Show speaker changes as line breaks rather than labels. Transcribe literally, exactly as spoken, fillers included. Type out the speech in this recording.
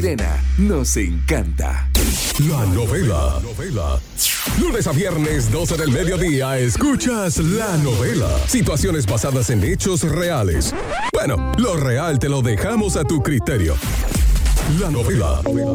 Arena nos encanta.
La novela. novela. Lunes a viernes, doce del mediodía, escuchas La Novela. Situaciones basadas en hechos reales. Bueno, lo real te lo dejamos a tu criterio. La Novela.